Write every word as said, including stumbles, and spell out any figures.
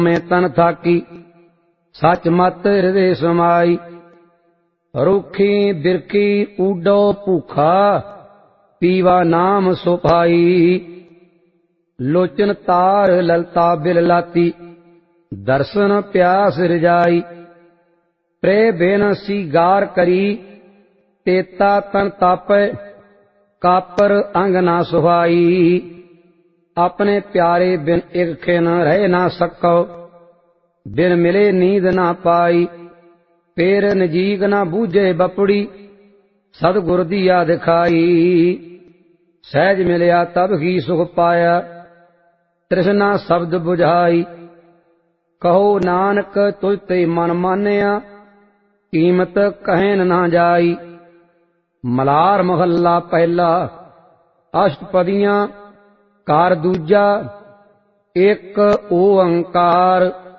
में तन थाकी सच मत हृदय समाई। रूखी बिरखी ऊडो भूखा पीवा नाम सुपाई। लोचन तार ललता बिल लाती दर्शन प्यास रिजाई। प्रे बेन सीगार करी तेता तन तापै कापर अंग ना सुहाई। अपने प्यारे बिन एक खिन रह ना सको बिन मिले नींद ना पाई। फेर नजीक ना बूझे बपड़ी सतगुर दिया दिखाई। सहज मिलया तब ही सुख पाया तृष्णा शब्द बुझाई। कहो नानक तुझ ते मन मानिया कीमत कहन ना जाई। मलार महला पहला अष्टपदियां कार दूजा एक ओंकार।